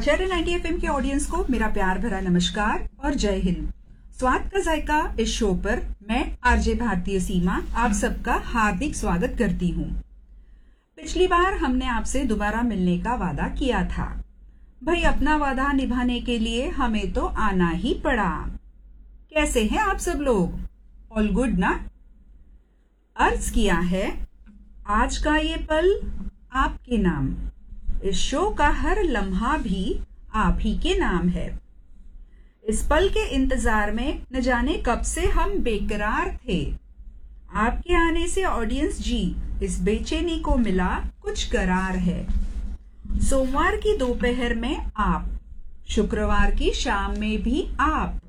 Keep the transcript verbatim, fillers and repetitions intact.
आचार्य ninety F M के audience को मेरा प्यार भरा नमस्कार और जय हिंद। स्वाद का जायका इस शो पर मैं आरजे भारतीय सीमा आप सबका हार्दिक स्वागत करती हूँ। पिछली बार हमने आपसे दोबारा मिलने का वादा किया था। भाई अपना वादा निभाने के लिए हमें तो आना ही पड़ा। कैसे हैं आप सब लोग? ऑल गुड ना? अर्ज किया है आज का ये पल आपके नाम, इस शो का हर लम्हा भी आप ही के नाम है। इस पल के इंतजार में न जाने कब से हम बेकरार थे। आपके आने से ऑडियंस जी इस बेचैनी को मिला कुछ करार है। सोमवार की दोपहर में आप, शुक्रवार की शाम में भी आप,